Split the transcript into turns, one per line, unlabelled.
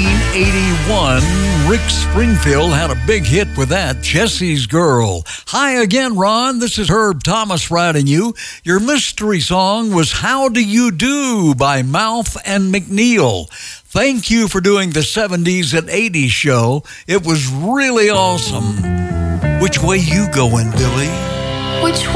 1981, Rick Springfield had a big hit with that, Jesse's Girl. Hi again, Ron. This is Herb Thomas writing you. Your mystery song was How Do You Do by Mouth and McNeil. Thank you for doing the 70s and 80s show. It was really awesome. Which way you going, Billy?
Which